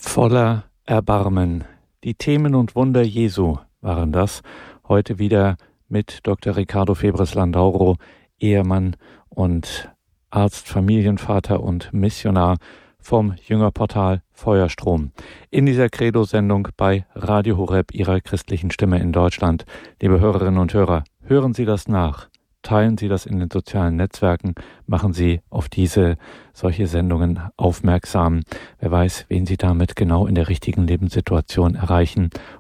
Voller Erbarmen. Die Themen und Wunder Jesu waren das. Heute wieder mit Dr. Riccardo Febres-Landauro, Ehemann und Arzt, Familienvater und Missionar vom Jüngerportal Feuerstrom. In dieser Credo-Sendung bei Radio Horeb, Ihrer christlichen Stimme in Deutschland. Liebe Hörerinnen und Hörer, hören Sie das nach. Teilen Sie das in den sozialen Netzwerken, machen Sie auf solche Sendungen aufmerksam. Wer weiß, wen Sie damit genau in der richtigen Lebenssituation erreichen